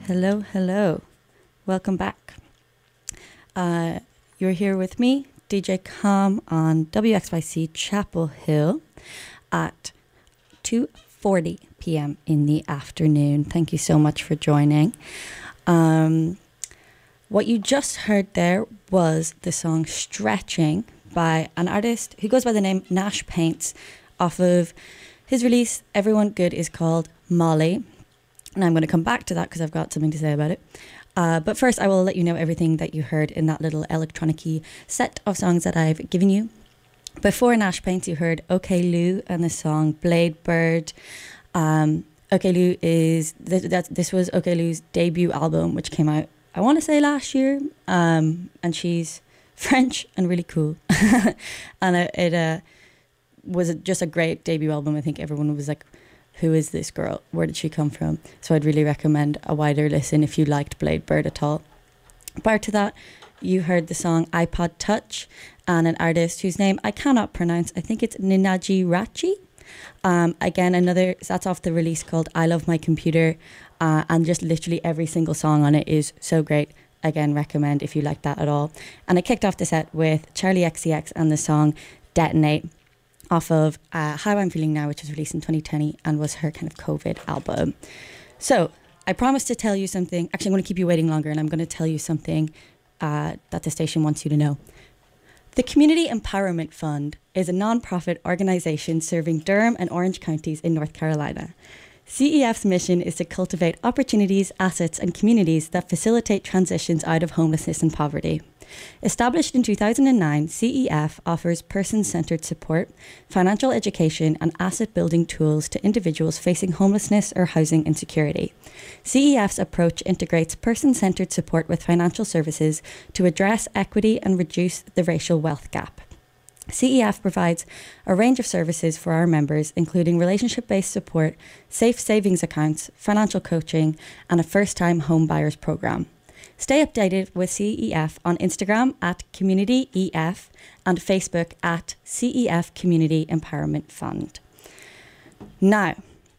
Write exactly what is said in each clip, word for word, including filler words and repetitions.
Hello, hello. Welcome back. Uh, you're here with me, D J Calm, on W X Y C Chapel Hill at two forty p.m. in the afternoon. Thank you so much for joining. Um, what you just heard there was the song Stretching by an artist who goes by the name Nash Paints off of his release Everyone Good Is Called Molly. And I'm going to come back to that because I've got something to say about it. Uh, but first, I will let you know everything that you heard in that little electronic-y set of songs that I've given you. Before Nash Paints, you heard OK Lou and the song Blade Bird. Um, OK Lou is, th- that, this was OK Lou's debut album, which came out, I want to say last year. Um, and she's French and really cool. and it, it uh, was just a great debut album. I think everyone was like, who is this girl? Where did she come from? So I'd really recommend a wider listen if you liked Blade Bird at all. Prior to that, you heard the song iPod Touch and an artist whose name I cannot pronounce. I think it's Ninaji Rachi. Um, again, another, that's off the release called I Love My Computer. Uh, and just literally every single song on it is so great. Again, recommend if you like that at all. And I kicked off the set with Charlie X C X and the song Detonate, off of uh, How I'm Feeling Now, which was released in twenty twenty and was her kind of COVID album. So I promised to tell you something. Actually, I'm going to keep you waiting longer, and I'm going to tell you something uh, that the station wants you to know. The Community Empowerment Fund is a non-profit organisation serving Durham and Orange counties in North Carolina. C E F's mission is to cultivate opportunities, assets and communities that facilitate transitions out of homelessness and poverty. Established in two thousand nine, C E F offers person-centered support, financial education and asset-building tools to individuals facing homelessness or housing insecurity. C E F's approach integrates person-centered support with financial services to address equity and reduce the racial wealth gap. C E F provides a range of services for our members, including relationship-based support, safe savings accounts, financial coaching, and a first-time home buyers program. Stay updated with C E F on Instagram at Community E F and Facebook at C E F Community Empowerment Fund. Now,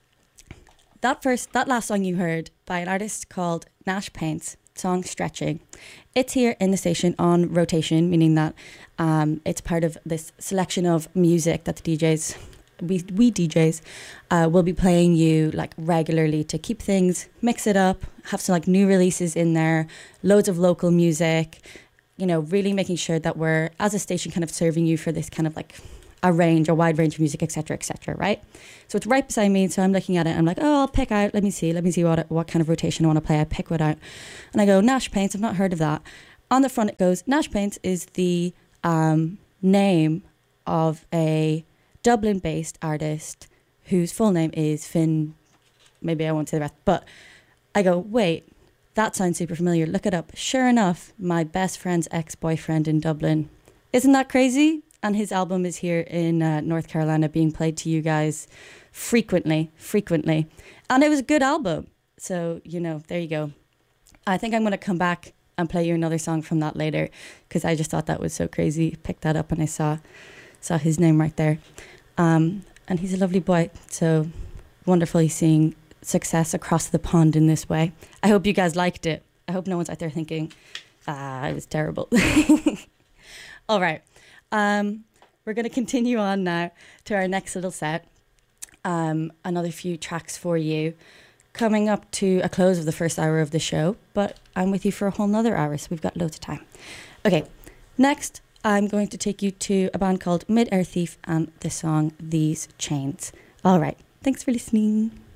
that first, that last song you heard by an artist called Nash Paints, song Stretching. It's here in the station on rotation, meaning that um, it's part of this selection of music that the D Js, we, we D Js, uh, will be playing you like regularly to keep things, mix it up, have some like new releases in there, loads of local music, you know, really making sure that we're, as a station, kind of serving you for this kind of like a range, a wide range of music, et cetera, et cetera, right? So it's right beside me, so I'm looking at it, I'm like, oh, I'll pick out, let me see, let me see what what kind of rotation I want to play. I pick one out, and I go, Nash Paints, I've not heard of that. On the front it goes, Nash Paints is the um, name of a Dublin-based artist whose full name is Finn, maybe I won't say the rest, but I go, wait, that sounds super familiar, look it up. Sure enough, my best friend's ex-boyfriend in Dublin. Isn't that crazy? And his album is here in uh, North Carolina being played to you guys frequently, frequently. And it was a good album. So, you know, there you go. I think I'm going to come back and play you another song from that later because I just thought that was so crazy. Picked that up and I saw saw his name right there. Um, and he's a lovely boy. So wonderfully seeing success across the pond in this way. I hope you guys liked it. I hope no one's out there thinking, ah, it was terrible. All right. Um, we're going to continue on now to our next little set. Um, another few tracks for you. Coming up to a close of the first hour of the show, but I'm with you for a whole nother hour, so we've got loads of time. Okay, next I'm going to take you to a band called Mid-Air Thief and the song These Chains. All right, thanks for listening.